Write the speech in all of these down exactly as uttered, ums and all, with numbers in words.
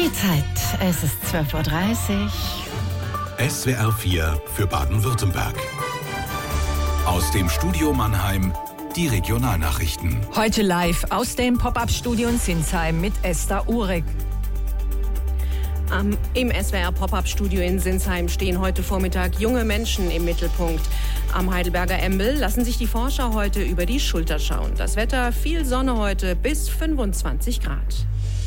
Die Zeit, es ist zwölf Uhr dreißig. S W R vier für Baden-Württemberg. Aus dem Studio Mannheim die Regionalnachrichten. Heute live aus dem Pop-Up-Studio in Sinsheim mit Esther Uhrig. Um, Im S W R Pop-Up-Studio in Sinsheim stehen heute Vormittag junge Menschen im Mittelpunkt. Am Heidelberger Embel lassen sich die Forscher heute über die Schulter schauen. Das Wetter, viel Sonne heute bis fünfundzwanzig Grad.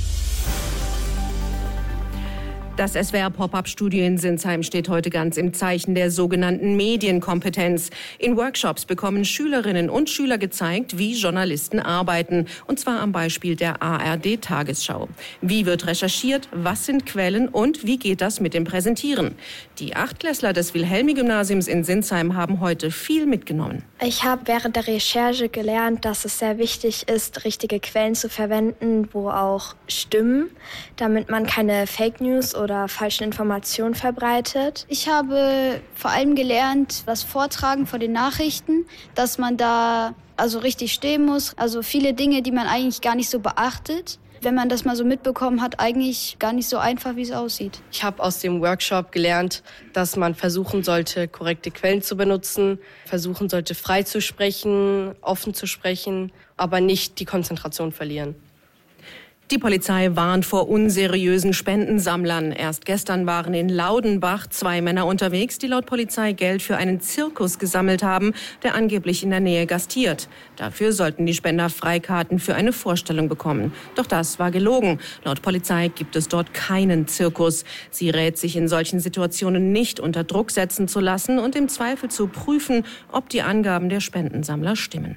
Das S W R Pop-Up-Studio in Sinsheim steht heute ganz im Zeichen der sogenannten Medienkompetenz. In Workshops bekommen Schülerinnen und Schüler gezeigt, wie Journalisten arbeiten. Und zwar am Beispiel der A R D-Tagesschau. Wie wird recherchiert, was sind Quellen und wie geht das mit dem Präsentieren? Die Achtklässler des Wilhelmi-Gymnasiums in Sinsheim haben heute viel mitgenommen. Ich habe während der Recherche gelernt, dass es sehr wichtig ist, richtige Quellen zu verwenden, wo auch stimmen, damit man keine Fake News oder falschen Informationen verbreitet. Ich habe vor allem gelernt, das Vortragen vor den Nachrichten, dass man da also richtig stehen muss. Also viele Dinge, die man eigentlich gar nicht so beachtet. Wenn man das mal so mitbekommen hat, eigentlich gar nicht so einfach, wie es aussieht. Ich habe aus dem Workshop gelernt, dass man versuchen sollte, korrekte Quellen zu benutzen, versuchen sollte, frei zu sprechen, offen zu sprechen, aber nicht die Konzentration verlieren. Die Polizei warnt vor unseriösen Spendensammlern. Erst gestern waren in Laudenbach zwei Männer unterwegs, die laut Polizei Geld für einen Zirkus gesammelt haben, der angeblich in der Nähe gastiert. Dafür sollten die Spender Freikarten für eine Vorstellung bekommen. Doch das war gelogen. Laut Polizei gibt es dort keinen Zirkus. Sie rät, sich in solchen Situationen nicht unter Druck setzen zu lassen und im Zweifel zu prüfen, ob die Angaben der Spendensammler stimmen.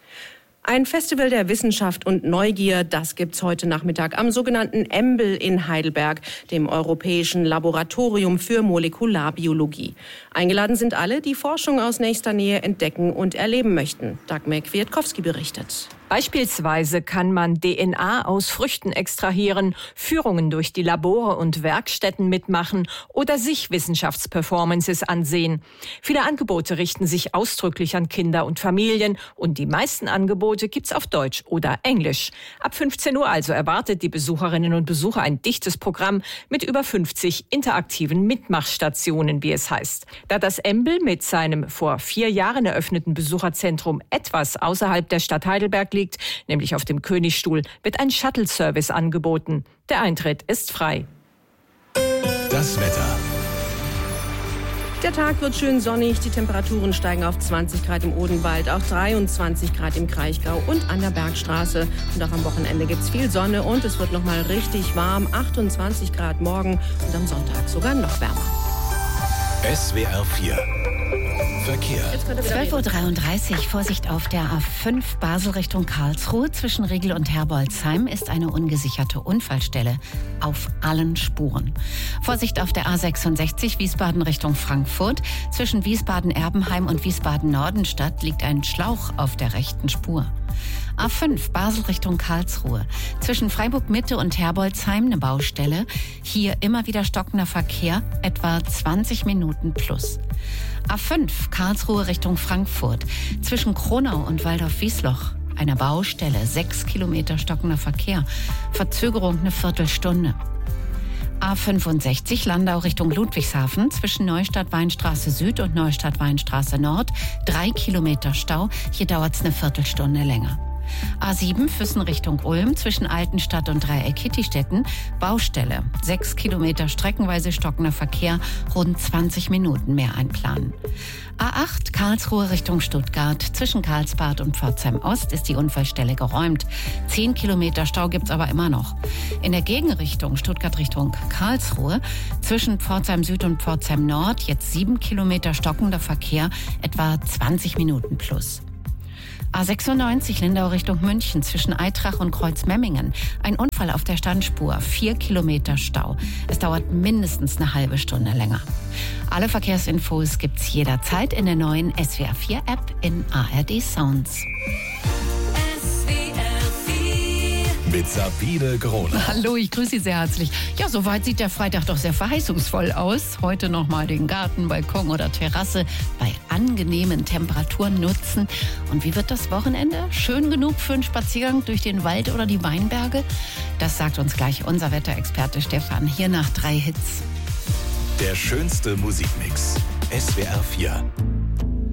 Ein Festival der Wissenschaft und Neugier, das gibt's heute Nachmittag am sogenannten Embel in Heidelberg, dem Europäischen Laboratorium für Molekularbiologie. Eingeladen sind alle, die Forschung aus nächster Nähe entdecken und erleben möchten. Dagmar Kwiatkowski berichtet. Beispielsweise kann man D N A aus Früchten extrahieren, Führungen durch die Labore und Werkstätten mitmachen oder sich Wissenschaftsperformances ansehen. Viele Angebote richten sich ausdrücklich an Kinder und Familien und die meisten Angebote gibt's auf Deutsch oder Englisch. Ab fünfzehn Uhr also erwartet die Besucherinnen und Besucher ein dichtes Programm mit über fünfzig interaktiven Mitmachstationen, wie es heißt. Da das Embel mit seinem vor vier Jahren eröffneten Besucherzentrum etwas außerhalb der Stadt Heidelberg liegt, nämlich auf dem Königstuhl, wird ein Shuttle-Service angeboten. Der Eintritt ist frei. Das Wetter. Der Tag wird schön sonnig, die Temperaturen steigen auf zwanzig Grad im Odenwald, auch dreiundzwanzig Grad im Kraichgau und an der Bergstraße. Und auch am Wochenende gibt's viel Sonne und es wird noch mal richtig warm, achtundzwanzig Grad morgen und am Sonntag sogar noch wärmer. S W R vier Verkehr. zwölf Uhr dreiunddreißig, Vorsicht auf der A fünf Basel Richtung Karlsruhe. Zwischen Riegel und Herbolzheim ist eine ungesicherte Unfallstelle auf allen Spuren. Vorsicht auf der A sechsundsechzig Wiesbaden Richtung Frankfurt. Zwischen Wiesbaden-Erbenheim und Wiesbaden-Nordenstadt liegt ein Schlauch auf der rechten Spur. A fünf Basel Richtung Karlsruhe. Zwischen Freiburg-Mitte und Herbolzheim eine Baustelle. Hier immer wieder stockender Verkehr, etwa zwanzig Minuten plus. A fünf Karlsruhe Richtung Frankfurt. Zwischen Kronau und Waldorf-Wiesloch eine Baustelle, sechs Kilometer stockender Verkehr. Verzögerung eine Viertelstunde. A fünfundsechzig Landau Richtung Ludwigshafen. Zwischen Neustadt-Weinstraße Süd und Neustadt-Weinstraße Nord drei Kilometer Stau. Hier dauert es eine Viertelstunde länger. A sieben Füssen Richtung Ulm zwischen Altenstadt und Dreieck-Kittistetten Baustelle. Sechs Kilometer streckenweise stockender Verkehr, rund zwanzig Minuten mehr einplanen. A acht Karlsruhe Richtung Stuttgart. Zwischen Karlsbad und Pforzheim Ost ist die Unfallstelle geräumt. Zehn Kilometer Stau gibt's aber immer noch. In der Gegenrichtung Stuttgart Richtung Karlsruhe zwischen Pforzheim Süd und Pforzheim Nord jetzt sieben Kilometer stockender Verkehr, etwa zwanzig Minuten plus. A sechsundneunzig Lindau Richtung München zwischen Eitrach und Kreuzmemmingen. Ein Unfall auf der Standspur, vier Kilometer Stau. Es dauert mindestens eine halbe Stunde länger. Alle Verkehrsinfos gibt's jederzeit in der neuen S W R vier App in A R D Sounds. Mit Sabine Groner. Hallo, ich grüße Sie sehr herzlich. Ja, soweit sieht der Freitag doch sehr verheißungsvoll aus. Heute nochmal den Garten, Balkon oder Terrasse bei angenehmen Temperaturen nutzen. Und wie wird das Wochenende? Schön genug für einen Spaziergang durch den Wald oder die Weinberge? Das sagt uns gleich unser Wetterexperte Stefan. Hier nach drei Hits. Der schönste Musikmix. S W R vier.